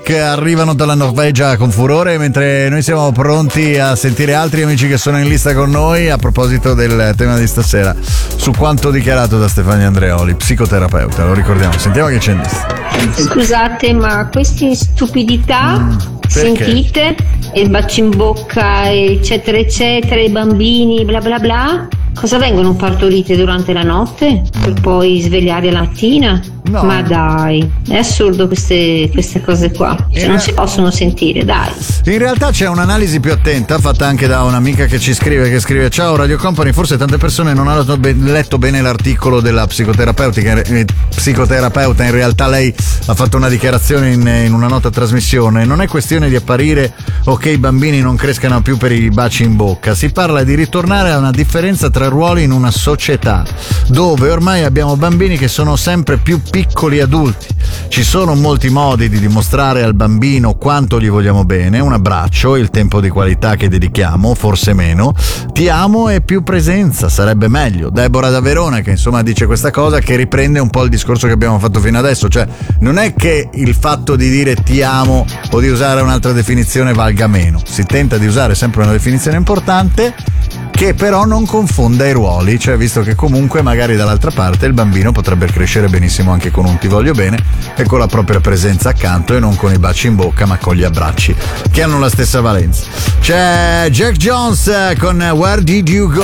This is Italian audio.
che arrivano dalla Norvegia con furore, mentre noi siamo pronti a sentire altri amici che sono in lista con noi a proposito del tema di stasera, su quanto dichiarato da Stefania Andreoli, psicoterapeuta, lo ricordiamo. Sentiamo che c'è in lista. Scusate, ma queste stupidità sentite, il bacio in bocca eccetera eccetera, i bambini bla bla bla, cosa vengono partorite durante la notte per poi svegliare la mattina? No. Ma dai, è assurdo queste cose qua, non si possono sentire, dai. In realtà c'è un'analisi più attenta fatta anche da un'amica che scrive: ciao Radio Company, forse tante persone non hanno letto bene l'articolo della psicoterapeuta, in realtà lei ha fatto una dichiarazione in una nota trasmissione: non è questione di apparire o che i bambini non crescano più per i baci in bocca, si parla di ritornare a una differenza tra ruoli in una società dove ormai abbiamo bambini che sono sempre più piccoli adulti. Ci sono molti modi di dimostrare al bambino quanto gli vogliamo bene: un abbraccio, il tempo di qualità che dedichiamo, forse meno, ti amo e più presenza, sarebbe meglio. Deborah da Verona che insomma dice questa cosa, che riprende un po' il discorso che abbiamo fatto fino adesso, cioè non è che il fatto di dire ti amo o di usare un'altra definizione valga meno, si tenta di usare sempre una definizione importante che però non confonda i ruoli, cioè visto che comunque magari dall'altra parte il bambino potrebbe crescere benissimo anche con un ti voglio bene e con la propria presenza accanto, e non con i baci in bocca ma con gli abbracci che hanno la stessa valenza. C'è Jack Jones con Where Did You Go?